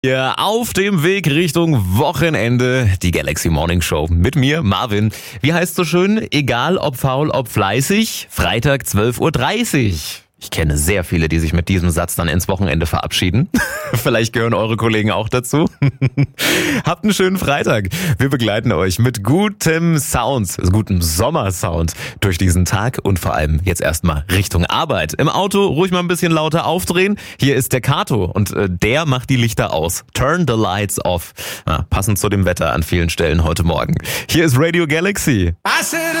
Ja, auf dem Weg Richtung Wochenende, die Galaxy Morning Show. Mit mir, Marvin. Wie heißt so schön? Egal ob faul, ob fleißig. Freitag 12:30 Uhr. Ich kenne sehr viele, die sich mit diesem Satz dann ins Wochenende verabschieden. Vielleicht gehören eure Kollegen auch dazu. Habt einen schönen Freitag. Wir begleiten euch mit gutem Sound, gutem Sommersound durch diesen Tag und vor allem jetzt erstmal Richtung Arbeit. Im Auto ruhig mal ein bisschen lauter aufdrehen. Hier ist der Kato und der macht die Lichter aus. Turn the lights off. Passend zu dem Wetter an vielen Stellen heute Morgen. Hier ist Radio Galaxy.